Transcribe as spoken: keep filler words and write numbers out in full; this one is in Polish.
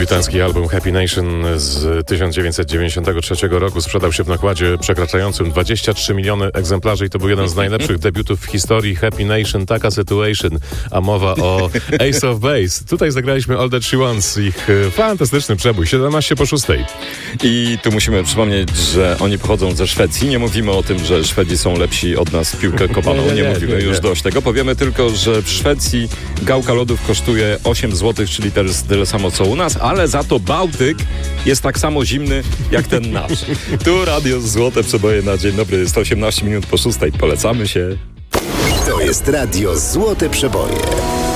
Britański album Happy Nation z tysiąc dziewięćset dziewięćdziesiątego trzeciego roku sprzedał się w nakładzie przekraczającym dwadzieścia trzy miliony egzemplarzy i to był jeden z najlepszych debiutów w historii Happy Nation, taka situation, a mowa o Ace of Base. Tutaj zagraliśmy All That She Wants, ich fantastyczny przebój, siedemnaście po szóstej. I tu musimy przypomnieć, że oni pochodzą ze Szwecji. Nie mówimy o tym, że Szwedzi są lepsi od nas w piłkę kopaną. Nie, nie, nie, nie mówimy nie, nie. już dość tego. Powiemy tylko, że w Szwecji gałka lodów kosztuje osiem złotych, czyli też tyle samo co u nas, ale za to Bałtyk jest tak samo zimny jak ten nasz. Tu Radio Złote Przeboje na dzień dobry, sto osiemnaście minut po szóstej. Polecamy się. To jest Radio Złote Przeboje.